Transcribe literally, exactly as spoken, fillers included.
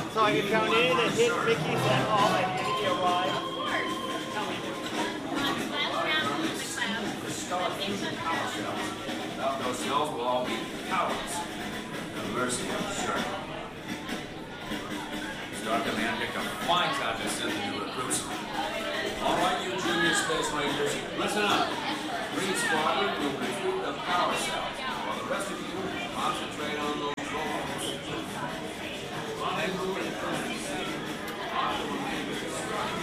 So I can count in and hit Mickey's at all and give you a ride. Without those cells, we'll all be cowards. No mercy on the shark. Star Command picked a fine time to send the new recruits. All right, you junior space rangers, listen up. Green Squadron will recruit the power cells, while the rest of you concentrate on those drones. Rendezvous and permanency are the remainders of structure.